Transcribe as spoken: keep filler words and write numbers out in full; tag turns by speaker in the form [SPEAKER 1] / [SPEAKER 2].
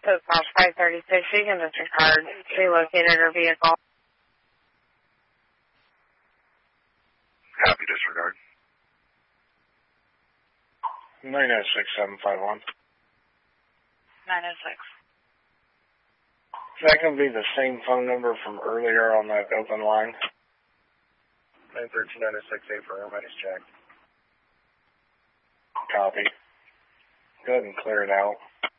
[SPEAKER 1] Post Box five thirty-six. You can disregard. She located her vehicle.
[SPEAKER 2] Happy disregard.
[SPEAKER 3] nine oh six seven five one.
[SPEAKER 1] nine oh six.
[SPEAKER 3] Is that going to be the same phone number from earlier on that open line?
[SPEAKER 2] nine thirteen nine oh six eight for everybody's check.
[SPEAKER 3] Copy. Go ahead and clear it out.